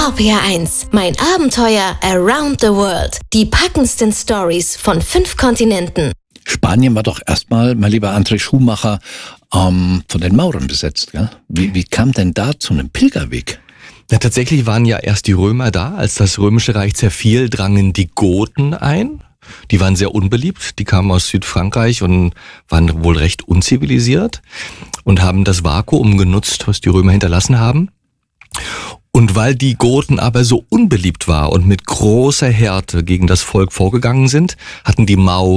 RPR1, mein Abenteuer around the world. Die packendsten Stories von 5 Kontinenten. Spanien war doch erstmal, mein lieber André Schumacher, von den Maurern besetzt. Gell? Wie kam denn da zu einem Pilgerweg? Ja, tatsächlich waren ja erst die Römer da. Als das Römische Reich zerfiel, drangen die Goten ein. Die waren sehr unbeliebt. Die kamen aus Südfrankreich und waren wohl recht unzivilisiert und haben das Vakuum genutzt, was die Römer hinterlassen haben. Und weil die Goten aber so unbeliebt war und mit großer Härte gegen das Volk vorgegangen sind, hatten die Mauren